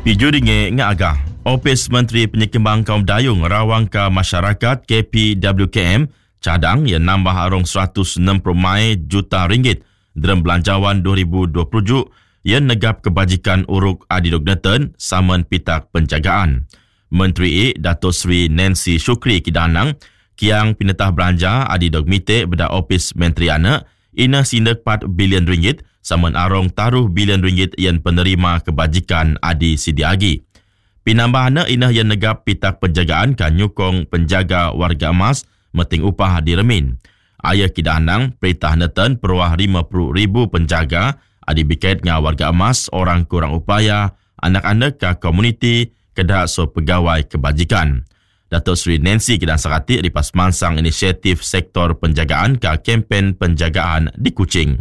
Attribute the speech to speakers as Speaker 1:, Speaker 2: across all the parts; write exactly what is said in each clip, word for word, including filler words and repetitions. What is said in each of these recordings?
Speaker 1: Piju ringgit ngak agah. Opis Menteri Penyekembang Kaum Dayung Rawangka Masyarakat K P W K M cadang yang nambah arong seratus enam puluh juta ringgit dalam belanjawan dua ribu dua puluh yang negap kebajikan uruk adidog neten saman pitak penjagaan. Menteri E Datuk Seri Nancy Shukri Kidanang kiang pinetah belanja adidog mitek beda Opis Menteri Anak ina sindak empat bilion ringgit saman arong taruh bilion ringgit yang penerima kebajikan adi sidiagi. Pinambahan inah yang negap pitak penjagaan kan nyukong penjaga warga emas meting upah di Remin. Ayah Kidanang perintah neten peruah lima puluh ribu penjaga adi bikait dengan warga emas orang kurang upaya anak-anak ke komuniti kedah so pegawai kebajikan. Datuk Seri Nancy Kidang Sakati ripas mansang inisiatif sektor penjagaan ke kempen penjagaan di Kuching.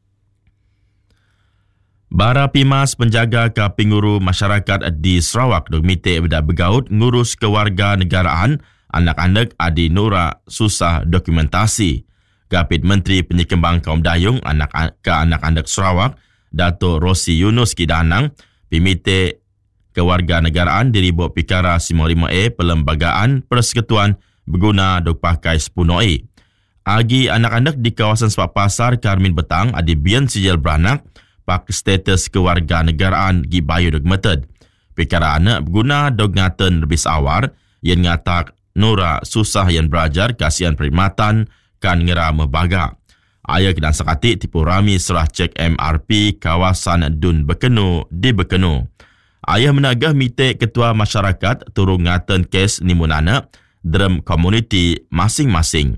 Speaker 1: Bara Pimas penjaga ke penguru masyarakat di Sarawak dok mitek beda begaut ngurus kewarganegaraan anak-anak adi nura susah dokumentasi. Gapit Menteri Penyekembang Kaum Dayung anak ke anak-anak Sarawak Dato' Rosi Yunus Kidanang pimitek kewarganegaraan diribuk pikara lima puluh lima A Perlembagaan Persekutuan berguna dok pakai sepuluh A. Agi anak-anak di kawasan Sepak Pasar Karmin Betang adi bian sijil beranak pak status kewarganegaraan gi bayu dog meted. Pikara anak berguna dog ngaten lebih sawar yang ngatak nura susah yang belajar kasihan perkhidmatan kan ngera mebaga. Ayah Kidang Sakati tipu rami serah cek M R P kawasan Dun Bekenu di Bekenu. Ayah menagah mitek ketua masyarakat turun ngaten kes nimunana dalam komuniti masing-masing.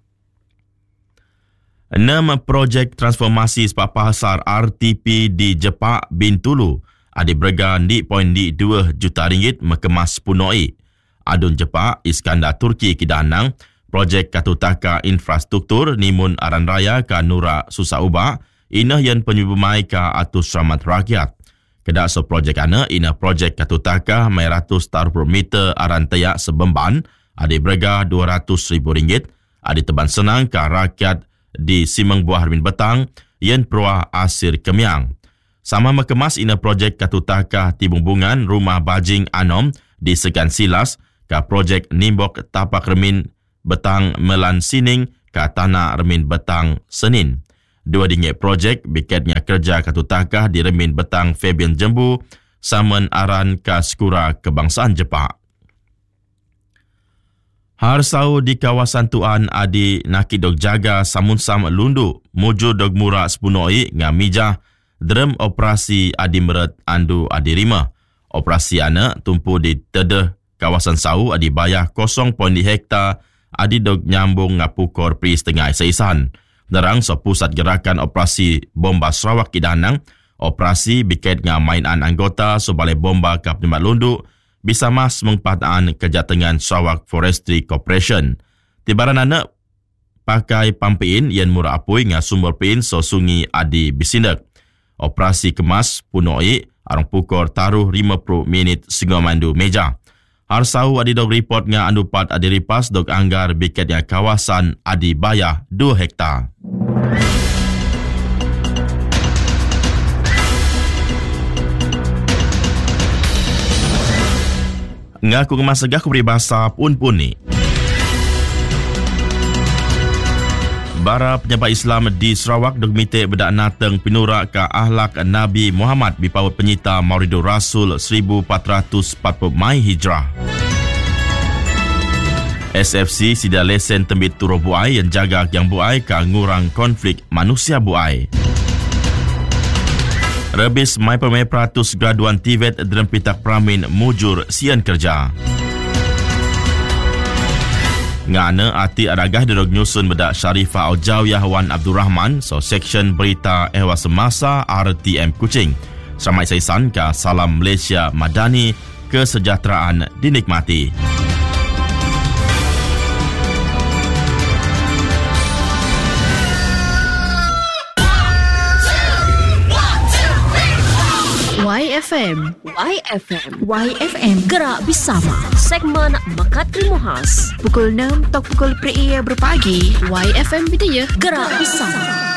Speaker 1: Enam projek transformasi sepak pasar R T P di Jepak Bintulu ada berga di poin di dua juta ringgit mengemas sepuluh A. Adun Jepak Iskandar Turki Kidanang projek katutaka infrastruktur nimun aran raya ka Nura Susah Ubah inah yang penyubumai ka atus selamat rakyat. Kedak so projek ana inah projek katutaka mai ratus taruh meter aran tayak sebemban ada berga dua ratus ribu ringgit ada teban senang ka rakyat di Simeng Buah Harbin Betang yang peruah Asir Kemiang. Sama mengemas ina projek katutaka tibung-bungan rumah Bajing Anom di Segan Silas ka projek Nimbok Tapak Remin Betang Melan Sining ka Tanah Remin Betang Senin. Dua dingit projek biketnya kerja katutaka di Remin Betang Fabian Jembu saman aran ka Skura Kebangsaan Jepak. Harsau di kawasan Tuan adi naki dog jaga samun-sam lundu muju dog mura sepuluh i ngamijah drem operasi adi meret andu adi rima. Operasi ana tumpu di tedeh kawasan sau adi bayah kosong koma hektar adi dog nyambung ngapukor pri setengah seisan. Derang so pusat gerakan operasi bomba Sarawak Kidanang, operasi bikait ngamainan anggota so balai bomba kap Nemat Lundu bisa mas mengpataan kerja dengan Sarawak Forestry Corporation. Tibaran anak pakai pampein yang murah apui ngah sumber pein so sungi adi bisindak. Operasi kemas punoi arang pukor taruh lima puluh minit sehingga mandu meja. Harsau adi dog report ngah andupat adi ripas dog anggar biketnya kawasan adi bayah dua hektar. Ngaku kemas segah kuberi bahasa pun-pun ni. Bara penyebab Islam di Sarawak dog mitek bedak nateng pinurak ke ahlak Nabi Muhammad bipawat penyita Mauridur Rasul seribu empat ratus empat puluh Mai Hijrah. S F C sida lesen tembit turo buai yang jaga yang buai ke ngurang konflik manusia buai. Rebis mai pemai peratus graduan T V E T dalam pitak pramin mujur sian kerja. Ngana ati aragah dirog nyusun bedak Syarifah Aljawiyah Wan Abdul Rahman so section berita ehwa semasa R T M Kuching. Seramai saisan ke Salam Malaysia Madani, kesejahteraan dinikmati.
Speaker 2: Y F M,
Speaker 3: Y F M,
Speaker 2: Y F M,
Speaker 3: gerak bersama. Segmen Mekat Ilmu Khas
Speaker 2: pukul enam tok pukul per berpagi. Y F M Bidayah,
Speaker 3: gerak bersama.